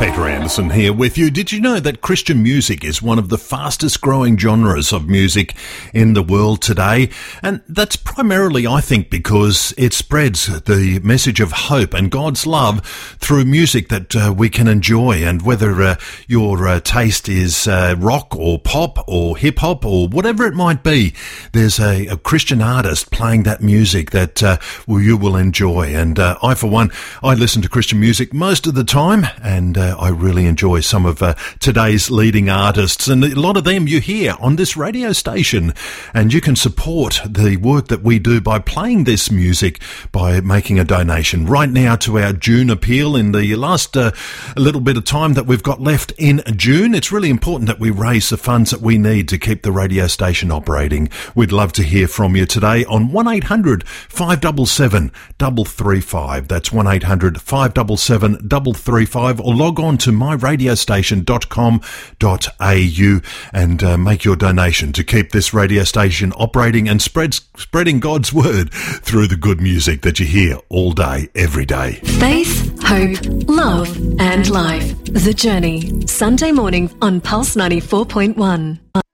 Peter Anderson here with you. Did you know that Christian music is one of the fastest growing genres of music in the world today? And that's primarily, I think, because it spreads the message of hope and God's love through music that we can enjoy. And whether your taste is rock or pop or hip hop or whatever it might be, there's a Christian artist playing that music that you will enjoy. And I, for one, I listen to Christian music most of the time, and I really enjoy some of today's leading artists, and a lot of them you hear on this radio station. And you can support the work that we do by playing this music by making a donation right now to our June appeal. In the last little bit of time that we've got left in June, it's really important that we raise the funds that we need to keep the radio station operating. We'd love to hear from you today on 1-800-577-335. That's 1-800-577-335, or log on to myradiostation.com.au and make your donation to keep this radio station operating and spreading God's word through the good music that you hear all day, every day. Faith, hope, love and life. The Journey. Sunday morning on Pulse 94.1.